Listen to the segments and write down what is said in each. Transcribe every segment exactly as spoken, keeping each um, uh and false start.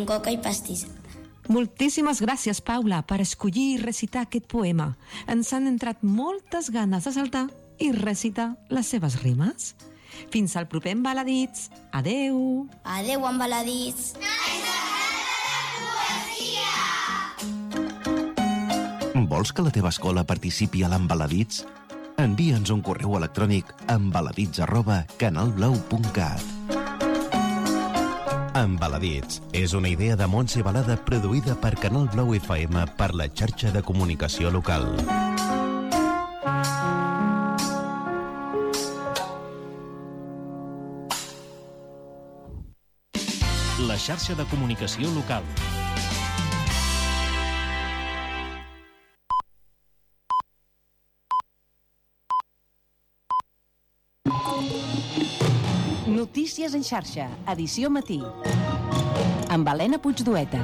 amb coca i pastís. Moltíssimes gràcies, Paula, per escollir i recitar aquest poema. Ens han entrat moltes ganes de saltar i recitar les seves rimes. Fins al proper Embaladits. Adeu. Adeu, Embaladits. Vols que la teva escola participi a l'Embaladits? Envia'ns un correu electrònic a embaladits arroba canalblau punt cat. Embaladits és una idea de Montse Balada produïda per Canal Blau F M per la xarxa de comunicació local. La xarxa de comunicació local. Notícies en xarxa, edició matí. Amb Helena Puigdueta.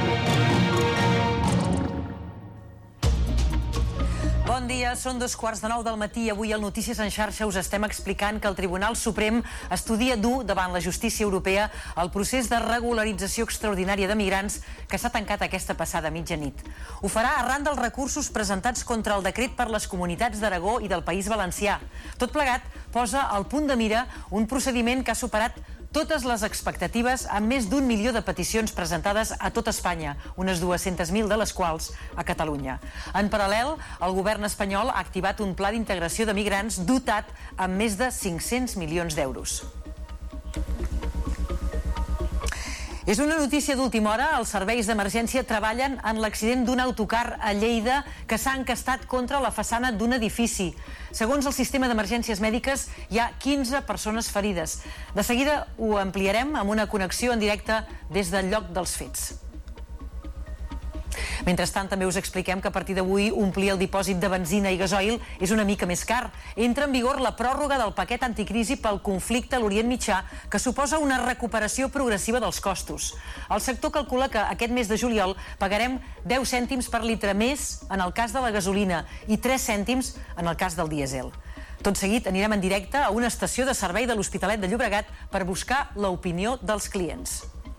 Bon dia, són dos quarts de nou del matí i avui al Notícies en xarxa us estem explicant que el Tribunal Suprem estudia dur davant la justícia europea el procés de regularització extraordinària de migrants que s'ha tancat aquesta passada mitjanit. Ho farà arran dels recursos presentats contra el decret per les comunitats d'Aragó i del País Valencià. Tot plegat posa al punt de mira un procediment que ha superat totes les expectatives amb més d'un milió de peticions presentades a tot Espanya, unes dues-centes mil de les quals a Catalunya. En paral·lel, el govern espanyol ha activat un pla d'integració de migrants dotat amb més de cinc-cents milions d'euros. És una notícia d'última hora. Els serveis d'emergència treballen en l'accident d'un autocar a Lleida que s'ha encastat contra la façana d'un edifici. Segons el sistema d'emergències mèdiques, hi ha quinze persones ferides. De seguida ho ampliarem amb una connexió en directe des del lloc dels fets. Mentrestant, també us expliquem que a partir d'avui omplir el dipòsit de benzina i gasoil és una mica més car. Entra en vigor la pròrroga del paquet anticrisi pel conflicte a l'Orient Mitjà, que suposa una recuperació progressiva dels costos. El sector calcula que aquest mes de juliol pagarem deu cèntims per litre més en el cas de la gasolina i tres cèntims en el cas del dièsel. Tot seguit anirem en directe a una estació de servei de l'Hospitalet de Llobregat per buscar l'opinió dels clients.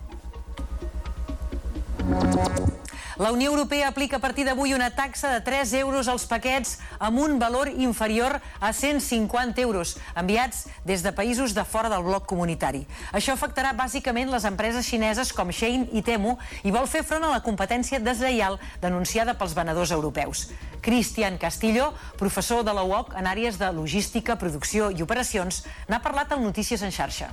La Unió Europea aplica a partir d'avui una taxa de tres euros als paquets amb un valor inferior a cent cinquanta euros, enviats des de països de fora del bloc comunitari. Això afectarà bàsicament les empreses xineses com Shein i Temu i vol fer front a la competència deslleial denunciada pels venedors europeus. Cristian Castillo, professor de la U O C en àrees de logística, producció i operacions, n'ha parlat al Notícies en xarxa.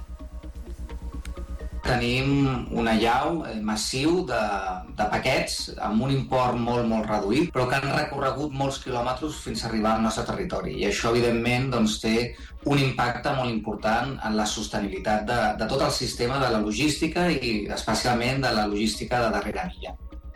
Tenim una allau massiu de, de paquets amb un import molt, molt reduït, però que han recorregut molts quilòmetres fins a arribar al nostre territori. I això, evidentment, doncs, té un impacte molt important en la sostenibilitat de, de tot el sistema de la logística i especialment de la logística de darrera milla.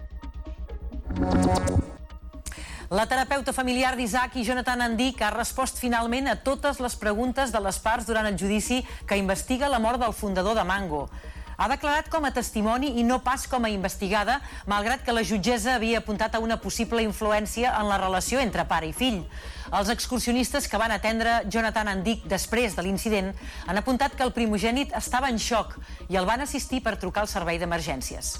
La terapeuta familiar d'Isaac i Jonathan Andic ha respost finalment a totes les preguntes de les parts durant el judici que investiga la mort del fundador de Mango. Ha declarat com a testimoni i no pas com a investigada, malgrat que la jutgessa havia apuntat a una possible influència en la relació entre pare i fill. Els excursionistes que van atendre Jonathan Andic després de l'incident han apuntat que el primogènit estava en xoc i el van assistir per trucar al servei d'emergències.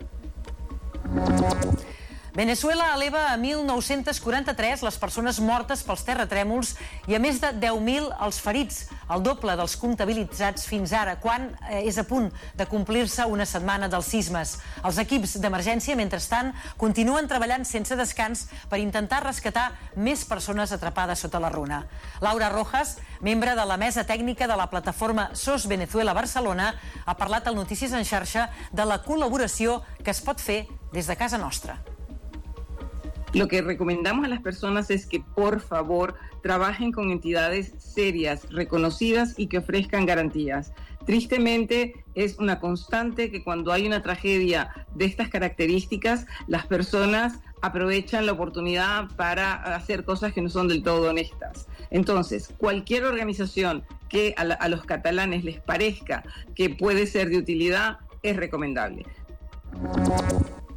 Veneçuela eleva a mil nou-cents quaranta-tres les persones mortes pels terratrèmols i a més de deu mil els ferits, el doble dels comptabilitzats fins ara, quan és a punt de complir-se una setmana dels sismes. Els equips d'emergència, mentrestant, continuen treballant sense descans per intentar rescatar més persones atrapades sota la runa. Laura Rojas, membre de la mesa tècnica de la plataforma S O S Venezuela Barcelona, ha parlat al Notícies en xarxa de la col·laboració que es pot fer des de casa nostra. Lo que recomendamos a las personas es que por favor trabajen con entidades serias, reconocidas y que ofrezcan garantías. Tristemente es una constante que cuando hay una tragedia de estas características, las personas aprovechan la oportunidad para hacer cosas que no son del todo honestas. Entonces, cualquier organización que a, la, a los catalanes les parezca que puede ser de utilidad es recomendable.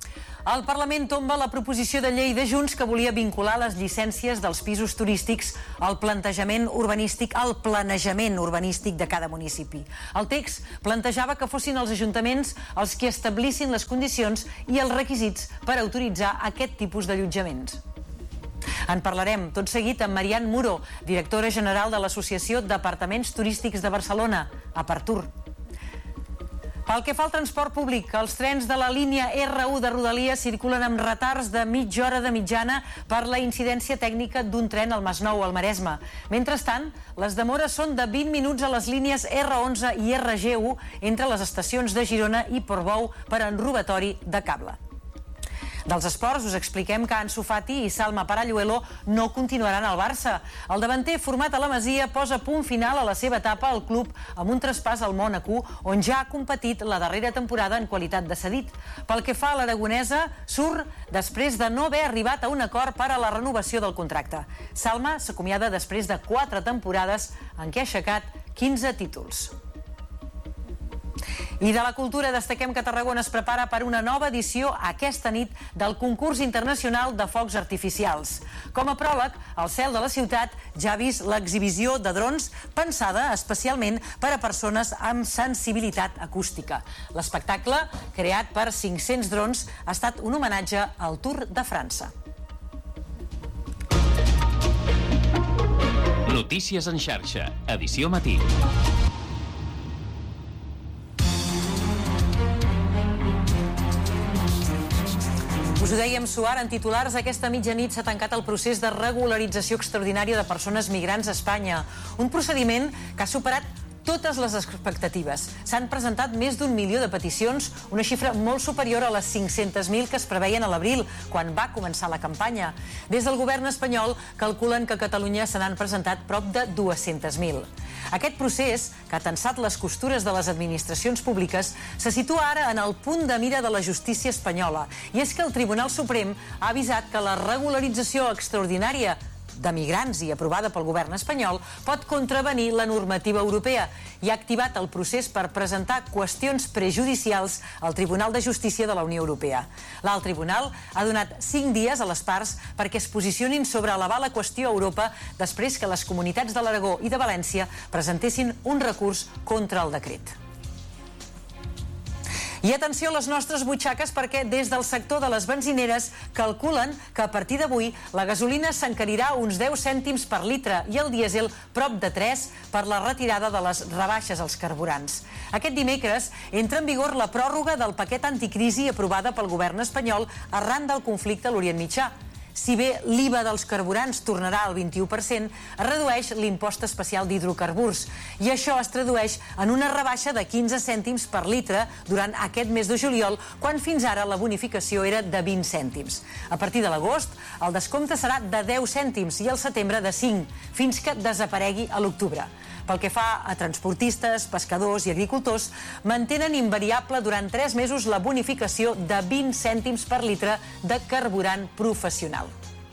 El Parlament tomba la proposició de llei de Junts que volia vincular les llicències dels pisos turístics al plantejament urbanístic, al planejament urbanístic de cada municipi. El text plantejava que fossin els ajuntaments els que establissin les condicions i els requisits per autoritzar aquest tipus d'allotjaments. En parlarem tot seguit amb Marian Muro, directora general de l'Associació d'Apartaments Turístics de Barcelona, Apartur. Pel que fa al transport públic, els trens de la línia erre u de Rodalies circulen amb retards de mitja hora de mitjana per la incidència tècnica d'un tren al Masnou, al Maresme. Mentrestant, les demores són de vint minuts a les línies erre onze i erre ge u entre les estacions de Girona i Portbou per enrobatori de cable. Dels esports us expliquem que Ansu Fati i Salma Paralluelo no continuaran al Barça. El davanter format a la Masia posa punt final a la seva etapa al club amb un traspàs al Mònaco, on ja ha competit la darrera temporada en qualitat de cedit. Pel que fa a l'aragonesa, surt després de no haver arribat a un acord per a la renovació del contracte. Salma s'acomiada després de quatre temporades en què ha aixecat quinze títols. I de la cultura destaquem que Tarragona es prepara per una nova edició aquesta nit del concurs internacional de focs artificials. Com a pròleg, el cel de la ciutat ja ha vist l'exhibició de drons pensada especialment per a persones amb sensibilitat acústica. L'espectacle, creat per cinc-cents drons, ha estat un homenatge al Tour de França. Notícies en xarxa, edició matí. Us ho dèiem suar en titulars, aquesta mitjanit s'ha tancat el procés de regularització extraordinària de persones migrants a Espanya. Un procediment que ha superat totes les expectatives. S'han presentat més d'un milió de peticions, una xifra molt superior a les cinc-centes mil que es preveien a l'abril, quan va començar la campanya. Des del govern espanyol calculen que a Catalunya se n'han presentat prop de dues-centes mil. Aquest procés, que ha tensat les costures de les administracions públiques, se situa ara en el punt de mira de la justícia espanyola. I és que el Tribunal Suprem ha avisat que la regularització extraordinària de migrants i aprovada pel govern espanyol pot contravenir la normativa europea i ha activat el procés per presentar qüestions prejudicials al Tribunal de Justícia de la Unió Europea. L'alt tribunal ha donat cinc dies a les parts perquè es posicionin sobre elevar la qüestió a Europa després que les comunitats de l'Aragó i de València presentessin un recurs contra el decret. I atenció a les nostres butxaques perquè des del sector de les benzineres calculen que a partir d'avui la gasolina s'encarirà uns deu cèntims per litre i el dièsel prop de tres per la retirada de les rebaixes als carburants. Aquest dimecres entra en vigor la pròrroga del paquet anticrisi aprovada pel govern espanyol arran del conflicte a l'Orient Mitjà. Si bé l'I V A dels carburants tornarà al vint-i-u per cent, es redueix l'impost especial d'hidrocarburs. I això es tradueix en una rebaixa de quinze cèntims per litre durant aquest mes de juliol, quan fins ara la bonificació era de vint cèntims. A partir de l'agost, el descompte serà de deu cèntims i al setembre de cinc, fins que desaparegui a l'octubre. Pel que fa a transportistes, pescadors i agricultors, mantenen invariable durant tres mesos la bonificació de vint cèntims per litre de carburant professional.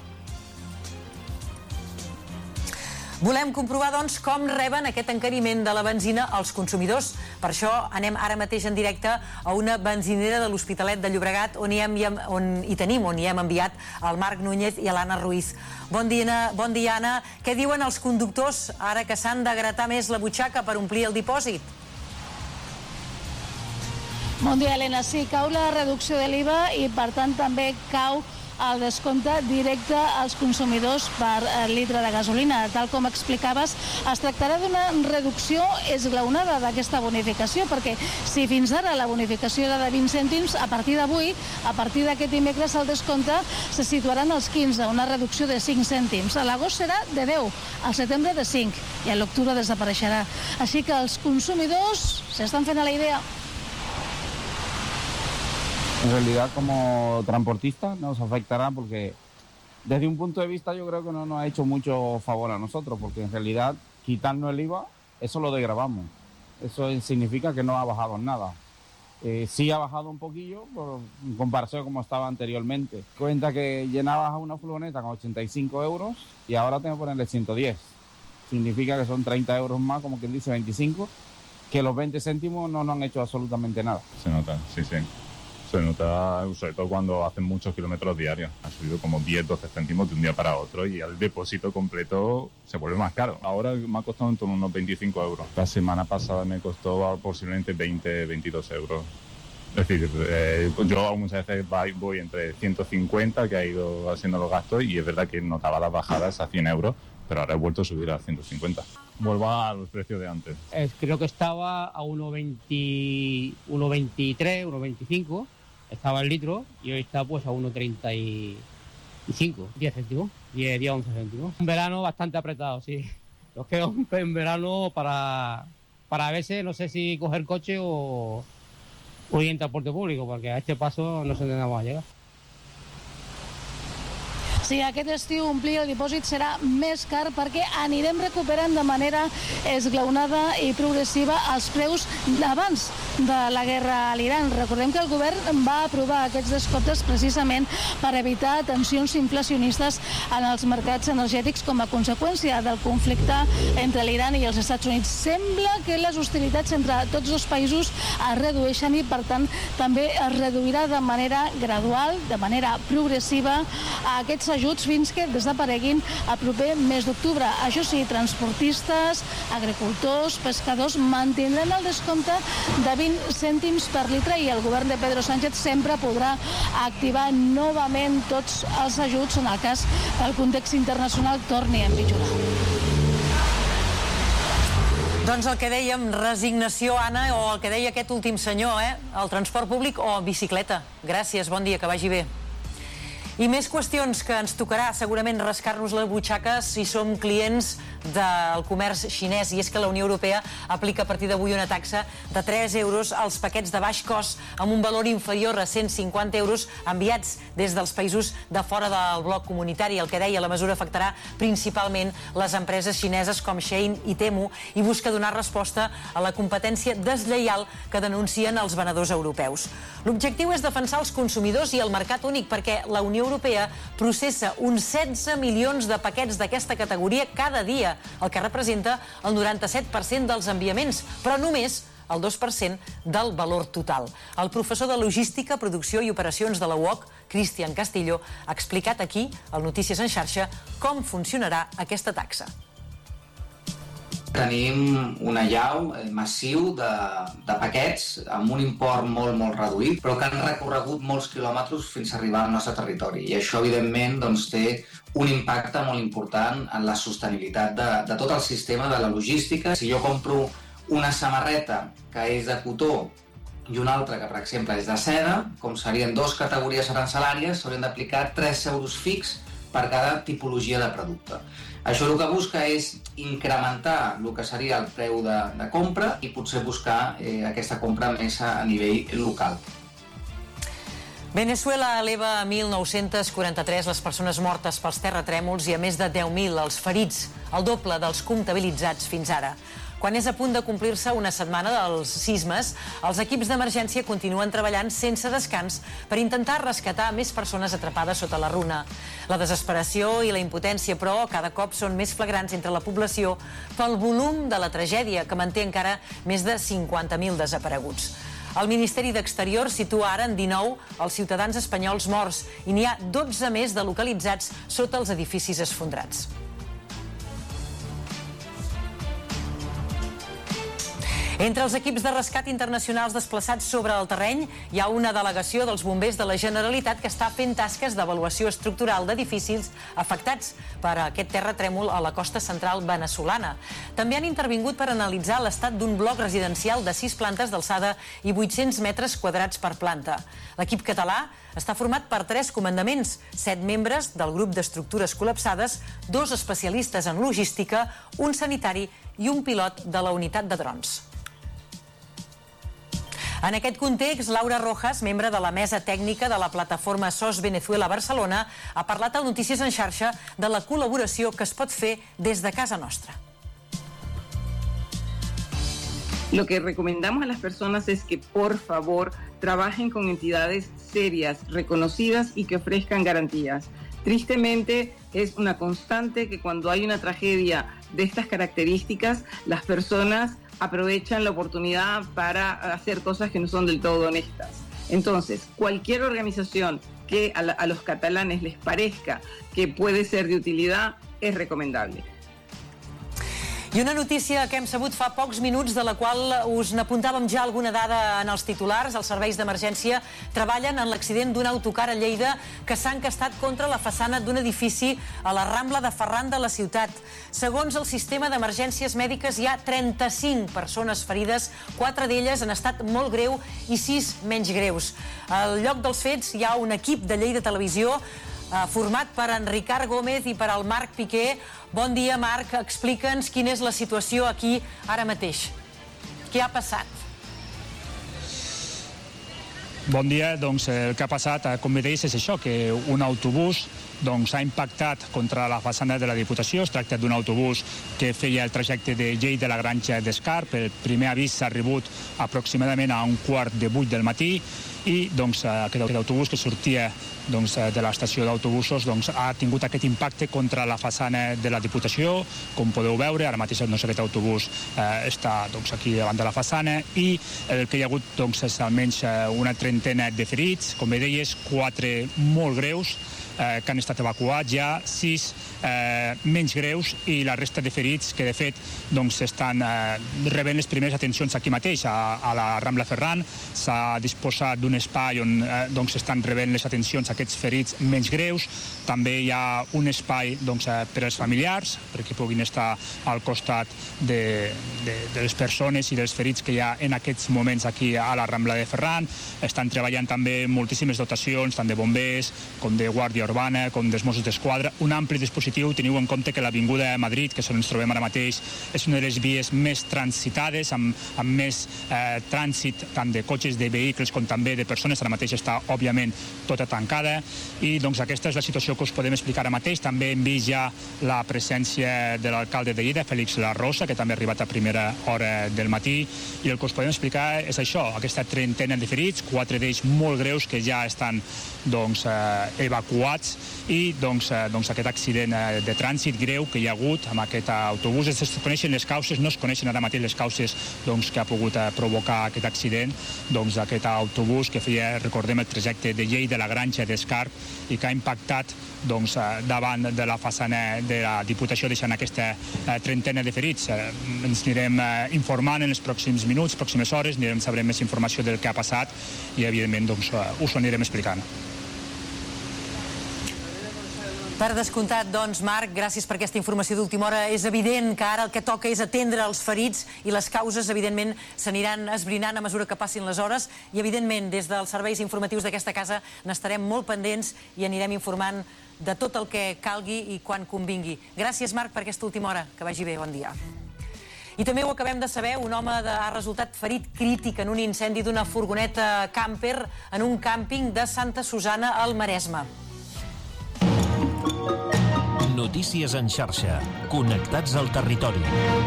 Volem comprovar, doncs, com reben aquest encariment de la benzina els consumidors. Per això anem ara mateix en directe a una benzinera de l'Hospitalet de Llobregat on hi, hem, on hi tenim, on hi hem enviat el Marc Núñez i l'Anna Ruiz. Bon dia, bon dia, Anna. Què diuen els conductors ara que s'han de gratar més la butxaca per omplir el dipòsit? Bon dia, Helena. Sí, cau la reducció de l'I V A i, per tant, també cau el descompte directe als consumidors per litre de gasolina. Tal com explicaves, es tractarà d'una reducció esglaonada d'aquesta bonificació, perquè si fins ara la bonificació era de vint cèntims, a partir d'avui, a partir d'aquest dimecres, el descompte se situarà en els quinze, una reducció de cinc cèntims. A l'agost serà de deu, al setembre de cinc i a l'octubre desapareixerà. Així que els consumidors s'estan fent a la idea. En realidad, como transportistas nos afectará porque desde un punto de vista yo creo que no nos ha hecho mucho favor a nosotros, porque en realidad quitarnos el I V A, eso lo desgravamos. Eso significa que no ha bajado nada. Eh, sí ha bajado un poquillo por, en comparación con como estaba anteriormente. Cuenta que llenabas a una furgoneta con ochenta y cinco euros y ahora tengo que ponerle ciento diez. Significa que son treinta euros más, como quien dice veinticinco, que los veinte céntimos no nos han hecho absolutamente nada. Se nota, sí, sí. Se nota, sobre todo cuando hacen muchos kilómetros diarios. Ha subido como diez, doce céntimos de un día para otro y el depósito completo se vuelve más caro. Ahora me ha costado en torno a unos veinticinco euros. La semana pasada me costó posiblemente veinte, veintidós euros. Es decir, eh, yo muchas veces voy entre ciento cincuenta, que ha ido haciendo los gastos, y es verdad que notaba las bajadas a cien euros, pero ahora he vuelto a subir a ciento cincuenta. Vuelvo a los precios de antes. Eh, creo que estaba a uno veintitrés, uno veinticinco, estaba el litro, y hoy está pues a uno treinta y cinco, diez céntimos, diez, once céntimos. Un verano bastante apretado, sí. Nos queda un verano para, para a veces, no sé si coger coche o, o ir en transporte público, porque a este paso no sé dónde vamos a llegar. Sí, aquest estiu omplir el dipòsit serà més car perquè anirem recuperant de manera esglaonada i progressiva els preus d'abans de la guerra a l'Iran. Recordem que el govern va aprovar aquests descomptes precisament per evitar tensions inflacionistes en els mercats energètics com a conseqüència del conflicte entre l'Iran i els Estats Units. Sembla que les hostilitats entre tots dos països es redueixen i, per tant, també es reduirà de manera gradual, de manera progressiva, a aquests ajuts fins que desapareguin a proper mes d'octubre. Això sí, transportistes, agricultors, pescadors mantindran el descompte de vint cèntims per litre i el govern de Pedro Sánchez sempre podrà activar novament tots els ajuts en el cas que el context internacional torni a empitjorar. Doncs el que dèiem, resignació, Anna, o el que deia aquest últim senyor, eh? El transport públic o bicicleta. Gràcies, bon dia, que vagi bé. I més qüestions que ens tocarà segurament rascar-nos la butxaca si som clients del comerç xinès, i és que la Unió Europea aplica a partir d'avui una taxa de tres euros als paquets de baix cost amb un valor inferior a cent cinquanta euros enviats des dels països de fora del bloc comunitari. El que deia, la mesura afectarà principalment les empreses xineses com Shein i Temu i busca donar resposta a la competència deslleial que denuncien els venedors europeus. L'objectiu és defensar els consumidors i el mercat únic perquè la Unió Europea processa uns setze milions de paquets d'aquesta categoria cada dia, el que representa el noranta-set per cent dels enviaments, però només el dos per cent del valor total. El professor de Logística, Producció i Operacions de la U O C, Cristian Castillo, ha explicat aquí, al Notícies en xarxa, com funcionarà aquesta taxa. Tenim una llau massiu de, de paquets amb un import molt, molt reduït, però que han recorregut molts quilòmetres fins a arribar al nostre territori. I això, evidentment, doncs, té un impacte molt important en la sostenibilitat de, de tot el sistema de la logística. Si jo compro una samarreta que és de cotó i una altra que, per exemple, és de seda, com serien dues categories arancelàries, s'haurien d'aplicar tres euros fix per cada tipologia de producte. Això el que busca és incrementar el que seria el preu de, de compra i potser buscar eh, aquesta compra més a, a nivell local. Venezuela eleva a mil nou-cents quaranta-tres les persones mortes pels terratrèmols i a més de deu mil els ferits, el doble dels comptabilitzats fins ara. Quan és a punt de complir-se una setmana dels sismes, els equips d'emergència continuen treballant sense descans per intentar rescatar més persones atrapades sota la runa. La desesperació i la impotència, però, cada cop són més flagrants entre la població pel volum de la tragèdia, que manté encara més de cinquanta mil desapareguts. El Ministeri d'Exterior situa ara en dinou els ciutadans espanyols morts i n'hi ha dotze més de localitzats sota els edificis esfondrats. Entre els equips de rescat internacionals desplaçats sobre el terreny hi ha una delegació dels bombers de la Generalitat que està fent tasques d'avaluació estructural d'edificis afectats per aquest terratrèmol a la costa central venezolana. També han intervingut per analitzar l'estat d'un bloc residencial de sis plantes d'alçada i vuit-cents metres quadrats per planta. L'equip català està format per tres comandaments, set membres del grup d'estructures col·lapsades, dos especialistes en logística, un sanitari i un pilot de la unitat de drons. En aquest context, Laura Rojas, membre de la mesa tècnica de la plataforma S O S Venezuela Barcelona, ha parlat al Notícies en xarxa de la col·laboració que es pot fer des de casa nostra. Lo que recomendamos a las personas es que, por favor, trabajen con entidades serias, reconocidas y que ofrezcan garantías. Tristemente, es una constante que cuando hay una tragedia de estas características, las personas aprovechan la oportunidad para hacer cosas que no son del todo honestas. Entonces, cualquier organización que a, la, a los catalanes les parezca que puede ser de utilidad es recomendable. I una notícia que hem sabut fa pocs minuts, de la qual us n'apuntàvem ja alguna dada en els titulars. Els serveis d'emergència treballen en l'accident d'un autocar a Lleida que s'ha encastat contra la façana d'un edifici a la Rambla de Ferran de la ciutat. Segons el sistema d'emergències mèdiques, hi ha trenta-cinc persones ferides, quatre d'elles en estat molt greu i sis menys greus. Al lloc dels fets hi ha un equip de Lleida Televisió format per en Ricard Gómez i per el Marc Piqué. Bon dia, Marc. Explica'ns quina és la situació aquí ara mateix. Què ha passat? Bon dia. Doncs el que ha passat, com bé deies, és això, que un autobús doncs, ha impactat contra la façana de la Diputació. Es tracta d'un autobús que feia el trajecte de Lleida a la Granja d'Escarp. El primer avís s'ha rebut aproximadament a un quart de vuit del matí i doncs, aquest autobús que sortia doncs, de l'estació d'autobusos doncs, ha tingut aquest impacte contra la façana de la Diputació. Com podeu veure, ara mateix doncs, aquest autobús eh, està doncs, aquí davant de la façana i el que hi ha hagut doncs, és almenys una trentena de ferits, com bé deies, quatre molt greus eh, que han estat evacuats, ja sis eh, menys greus i la resta de ferits que de fet doncs, estan eh, rebent les primeres atencions aquí mateix, a, a la Rambla Ferran. S'ha disposat d'un espai on eh, doncs, estan rebent les atencions aquests ferits menys greus. També hi ha un espai doncs, per als familiars, perquè puguin estar al costat de, de, de les persones i dels ferits que hi ha en aquests moments aquí a la Rambla de Ferran. Estan treballant també moltíssimes dotacions, tant de bombers com de Guàrdia Urbana, com dels Mossos d'Esquadra. Un ampli dispositiu. Teniu en compte que l'Avinguda de Madrid, que és on ens trobem ara mateix, és una de les vies més transitades, amb, amb més eh, trànsit tant de cotxes, de vehicles, com també de persones. Ara mateix està, òbviament, tota tancada i doncs aquesta és la situació que us podem explicar ara mateix. També hem vist ja la presència de l'alcalde de Lleida, Félix La Rosa, que també ha arribat a primera hora del matí, i el que us podem explicar és això, aquesta trentena de ferits, quatre d'ells molt greus que ja estan doncs, eh, evacuats i doncs, eh, doncs aquest accident eh, de trànsit greu que hi ha hagut amb aquest autobús. Es coneixen les causes, no es coneixen ara mateix les causes doncs, que ha pogut eh, provocar aquest accident, doncs aquest autobús que feia, recordem, el trajecte de Lleida a la Granja d'Escarp i que ha impactat doncs, davant de la façana de la Diputació, deixant aquesta eh, trentena de ferits. Eh, ens anirem eh, informant en els pròxims minuts, pròximes hores, anirem sabrem més informació del que ha passat i, evidentment, doncs, eh, us ho anirem explicant. Per descomptat, doncs, Marc, gràcies per aquesta informació d'última hora. És evident que ara el que toca és atendre els ferits i les causes, evidentment, s'aniran esbrinant a mesura que passin les hores i, evidentment, des dels serveis informatius d'aquesta casa n'estarem molt pendents i anirem informant de tot el que calgui i quan convingui. Gràcies, Marc, per aquesta última hora. Que vagi bé, bon dia. I també ho acabem de saber, un home ha resultat ferit crític en un incendi d'una furgoneta camper en un càmping de Santa Susana al Maresme. Notícies en xarxa. Connectats al territori.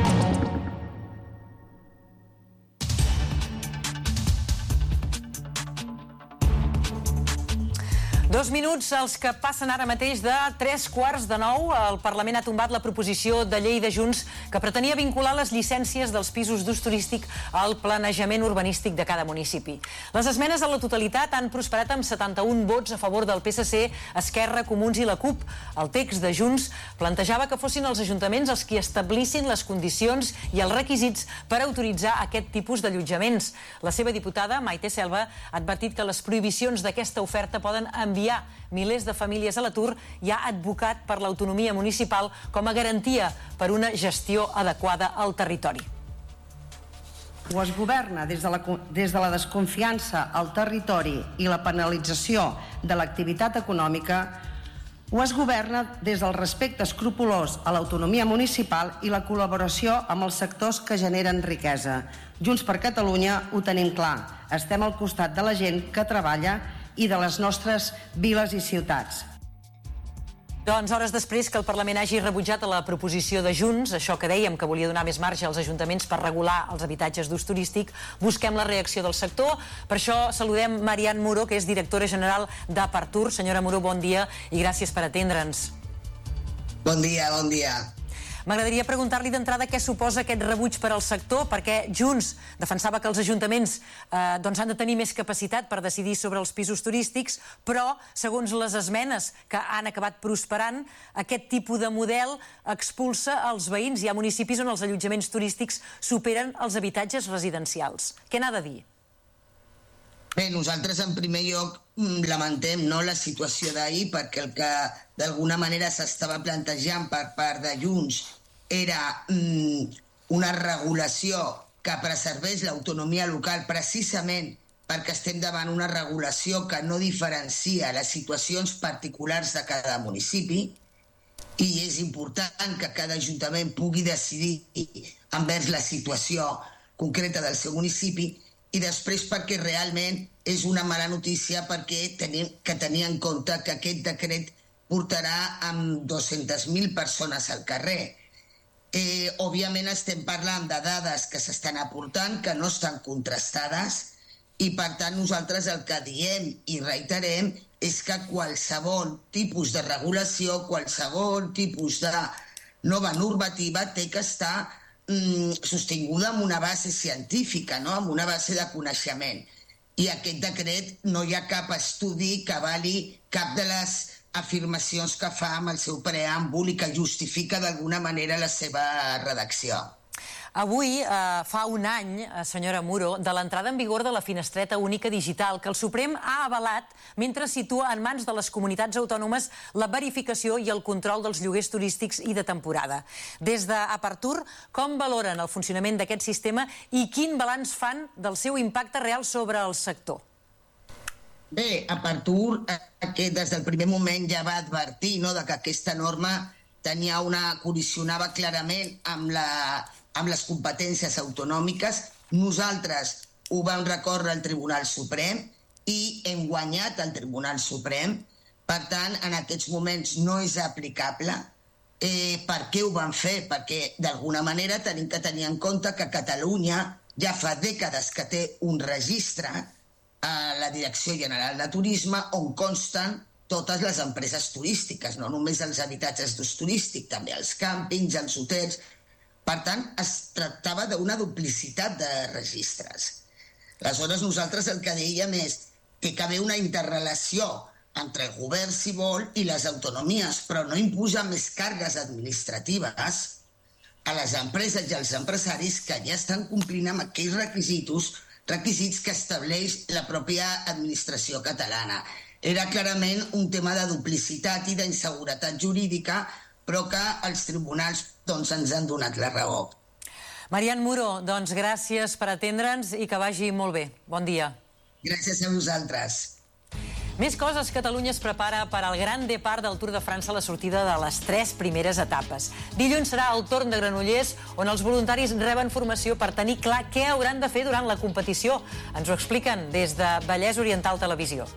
Dos minuts els que passen ara mateix de tres quarts de nou. El Parlament ha tombat la proposició de llei de Junts que pretenia vincular les llicències dels pisos d'ús turístic al planejament urbanístic de cada municipi. Les esmenes a la totalitat han prosperat amb setanta-un vots a favor del P S C, Esquerra, Comuns i la CUP. El text de Junts plantejava que fossin els ajuntaments els qui establissin les condicions i els requisits per autoritzar aquest tipus d'allotjaments. La seva diputada, Maite Selva, ha advertit que les prohibicions d'aquesta oferta poden enviar milers de famílies a l'atur i ha advocat per l'autonomia municipal com a garantia per una gestió adequada al territori. O es governa des de la, des de la desconfiança al territori i la penalització de l'activitat econòmica, o es governa des del respecte escrupolós a l'autonomia municipal i la col·laboració amb els sectors que generen riquesa. Junts per Catalunya ho tenim clar. Estem al costat de la gent que treballa i de les nostres viles i ciutats. Doncs hores després que el Parlament hagi rebutjat la proposició de Junts, això que dèiem que volia donar més marge als ajuntaments per regular els habitatges d'ús turístic, busquem la reacció del sector. Per això saludem Marian Muro, que és directora general d'Apartur. Senyora Muro, bon dia i gràcies per atendre'ns. Bon dia, bon dia. M'agradaria preguntar-li d'entrada què suposa aquest rebuig per al sector, perquè Junts defensava que els ajuntaments eh, doncs han de tenir més capacitat per decidir sobre els pisos turístics, però, segons les esmenes que han acabat prosperant, aquest tipus de model expulsa els veïns. Hi ha municipis on els allotjaments turístics superen els habitatges residencials. Què n'ha de dir? Bé, nosaltres en primer lloc lamentem no, la situació d'ahir, perquè el que d'alguna manera s'estava plantejant per part de Junts era mm, una regulació que preservés l'autonomia local, precisament perquè estem davant una regulació que no diferencia les situacions particulars de cada municipi, i és important que cada ajuntament pugui decidir envers la situació concreta del seu municipi, i després perquè realment és una mala notícia perquè tenim que tenir en compte que aquest decret portarà amb dues-centes mil persones al carrer. Eh, òbviament estem parlant de dades que s'estan aportant, que no estan contrastades, i per tant nosaltres el que diem i reiterem és que qualsevol tipus de regulació, qualsevol tipus de nova normativa té que estar sostinguda amb una base científica, no? Amb una base de coneixement. I aquest decret no hi ha cap estudi que avali cap de les afirmacions que fa amb el seu preàmbul i que justifica d'alguna manera la seva redacció. Avui, eh, fa un any, eh, senyora Muro, de l'entrada en vigor de la finestreta única digital, que el Suprem ha avalat mentre situa en mans de les comunitats autònomes la verificació i el control dels lloguers turístics i de temporada. Des d'Apartur, com valoren el funcionament d'aquest sistema i quin balanç fan del seu impacte real sobre el sector? Bé, Apartur, que des del primer moment ja va advertir no, de que aquesta norma tenia una, col·lisionava clarament amb la amb les competències autonòmiques. Nosaltres ho vam recórrer al Tribunal Suprem i hem guanyat al Tribunal Suprem. Per tant, en aquests moments no és aplicable. Eh, per què ho van fer? Perquè, d'alguna manera, tenim que tenir en compte que Catalunya ja fa dècades que té un registre a la Direcció General de Turisme on consten totes les empreses turístiques, no només els habitatges d'ús turístic, també els càmpings, els hotels. Per tant, es tractava d'una duplicitat de registres. Aleshores, nosaltres el que dèiem és que hi ha d'haver una interrelació entre el govern, si vol, i les autonomies, però no imposar més càrregues administratives a les empreses i als empresaris que ja estan complint amb aquells requisits, requisits que estableix la pròpia administració catalana. Era clarament un tema de duplicitat i d'inseguretat jurídica, però que els tribunals doncs, ens han donat la raó. Marian Muro, doncs gràcies per atendre'ns i que vagi molt bé. Bon dia. Gràcies a vosaltres. Més coses. Catalunya es prepara per al Gran Départ del Tour de França a la sortida de les tres primeres etapes. Dilluns serà el torn de Granollers, on els voluntaris reben formació per tenir clar què hauran de fer durant la competició. Ens ho expliquen des de Vallès Oriental Televisió.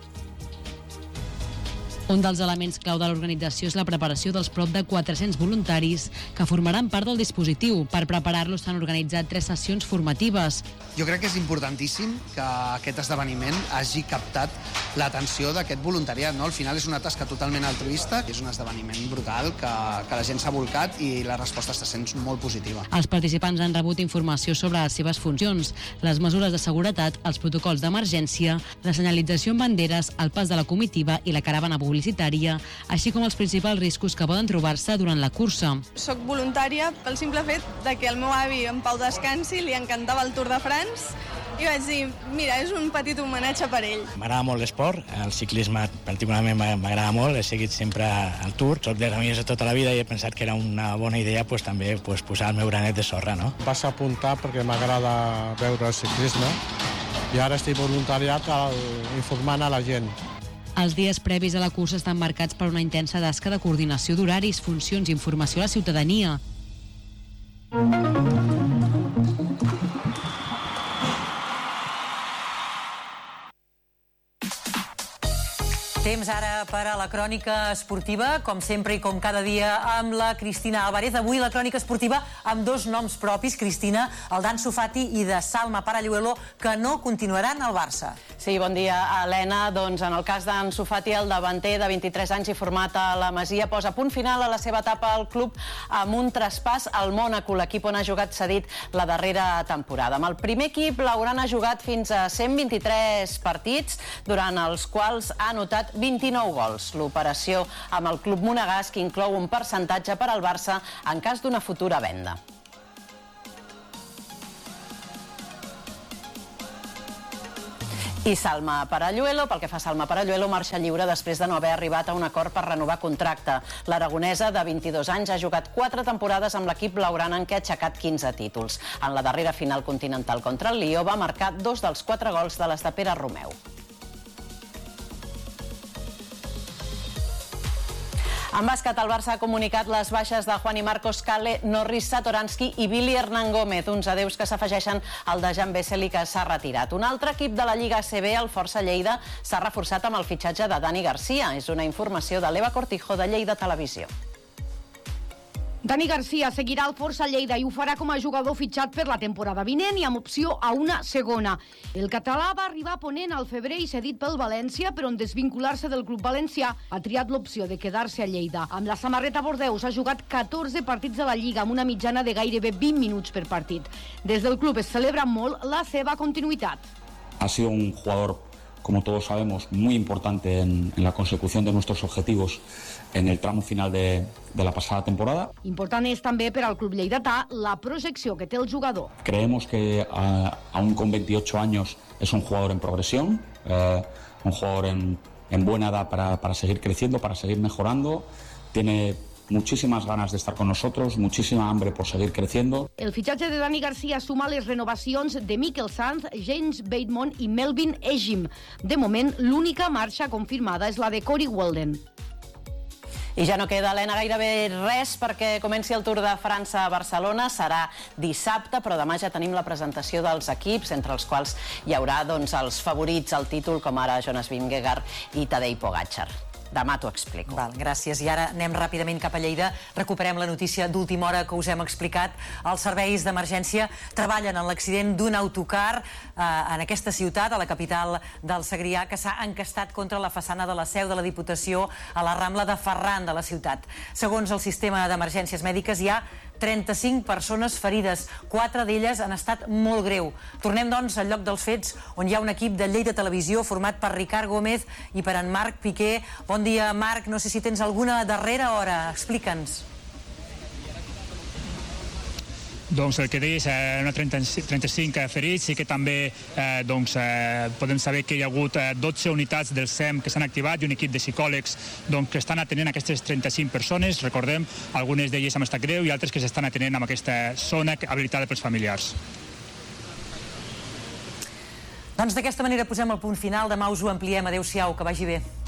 Un dels elements clau de l'organització és la preparació dels prop de quatre-cents voluntaris que formaran part del dispositiu. Per preparar-los s'han organitzat tres sessions formatives. Jo crec que és importantíssim que aquest esdeveniment hagi captat l'atenció d'aquest voluntariat. No? Al final és una tasca totalment altruista, és un esdeveniment brutal que, que la gent s'ha volcat i la resposta està sent molt positiva. Els participants han rebut informació sobre les seves funcions, les mesures de seguretat, els protocols d'emergència, la senyalització amb banderes, el pas de la comitiva i la caravana publicitària, així com els principals riscos que poden trobar-se durant la cursa. Soc voluntària pel simple fet de que el meu avi, en Pau Descansi, li encantava el Tour de France i vaig dir, mira, és un petit homenatge per ell. M'agrada molt l'esport, el ciclisme particularment m'agrada molt, he seguit sempre el Tour, soc de amics de tota la vida i he pensat que era una bona idea pues, també pues, posar el meu granet de sorra. No? Vas apuntar perquè m'agrada veure el ciclisme i ara estic voluntariat informant a la gent. Els dies previs a la cursa estan marcats per una intensa tasca de coordinació d'horaris, funcions i informació a la ciutadania. Temps ara per a la crònica esportiva, com sempre i com cada dia, amb la Cristina Álvarez. Avui la crònica esportiva amb dos noms propis, Cristina, el d'Ansu Fati i de Salma Paralluelo, que no continuaran al Barça. Sí, bon dia, Helena. Doncs en el cas d'Ansu Fati, el davanter de vint-i-tres anys i format a la Masia, posa punt final a la seva etapa al club amb un traspàs al Mònaco, l'equip on ha jugat cedit la darrera temporada. Amb el primer equip, l'Aurana ha jugat fins a cent vint-i-tres partits, durant els quals ha anotat vint-i-nou gols. L'operació amb el club monegasc inclou un percentatge per al Barça en cas d'una futura venda. I Salma Paralluelo, pel que fa a Salma Paralluelo, marxa lliure després de no haver arribat a un acord per renovar contracte. L'aragonesa, de vint-i-dos anys, ha jugat quatre temporades amb l'equip blaugrana en què ha aixecat quinze títols. En la darrera final continental contra el Lió va marcar dos dels quatre gols de les de Pere Romeu. En bàsquet, el Barça ha comunicat les baixes de Juan y Marcos Cale, Norris Satoransky i Billy Hernán Gómez, uns adeus que s'afegeixen al de Jan Vesely, que s'ha retirat. Un altre equip de la Lliga A C B, el Força Lleida, s'ha reforçat amb el fitxatge de Dani Garcia. És una informació de l'Eva Cortijo, de Lleida Televisió. Dani Garcia seguirà al Força Lleida i ho farà com a jugador fitxat per la temporada vinent i amb opció a una segona. El català va arribar a Ponent al febrer i cedit pel València, però en desvincular-se del club valencià ha triat l'opció de quedar-se a Lleida. Amb la samarreta bordeus ha jugat catorze partits de la Lliga amb una mitjana de gairebé vint minuts per partit. Des del club es celebra molt la seva continuïtat. Ha sido un jugador, como todos sabemos, muy importante en, en la consecución de nuestros objetivos en el tramo final de, de la pasada temporada. Important és també per al club lleidatà la projecció que té el jugador. Creemos que a, aún con veintiocho años es un jugador en progresión, eh, un jugador en, en buena edad para, para seguir creciendo, para seguir mejorando. Tiene muchísimas ganas de estar con nosotros, muchísima hambre por seguir creciendo. El fitxatge de Dani Garcia suma les renovacions de Mikel Sanz, James Bateman i Melvin Ejim. De moment, l'única marxa confirmada és la de Corey Walden. I ja no queda, Helena, gairebé res perquè comenci el Tour de França a Barcelona. Serà dissabte, però demà ja tenim la presentació dels equips, entre els quals hi haurà doncs, els favorits al títol, com ara Jonas Vingegaard i Tadej Pogačar. Demà t'ho explico. Val, gràcies. I ara anem ràpidament cap a Lleida. Recuperem la notícia d'última hora que us hem explicat. Els serveis d'emergència treballen en l'accident d'un autocar eh, en aquesta ciutat, a la capital del Segrià, que s'ha encastat contra la façana de la seu de la Diputació a la Rambla de Ferran de la ciutat. Segons el sistema d'emergències mèdiques, hi ha trenta-cinc persones ferides. Quatre d'elles han estat molt greu. Tornem, doncs, al lloc dels fets, on hi ha un equip de Lleida Televisió format per Ricard Gómez i per en Marc Piqué. Bon dia, Marc. No sé si tens alguna darrera hora. Explica'ns. Doncs el que deies, eh, una trenta-cinc ferits, i que també eh, doncs, eh, podem saber que hi ha hagut eh, dotze unitats del S E M que s'han activat i un equip de psicòlegs doncs, que estan atenent aquestes trenta-cinc persones. Recordem, algunes d'elles amb estat greu i altres que s'estan atenent en aquesta zona habilitada pels familiars. Doncs d'aquesta manera posem el punt final. Demà us ho ampliem. Adéu-siau, que vagi bé.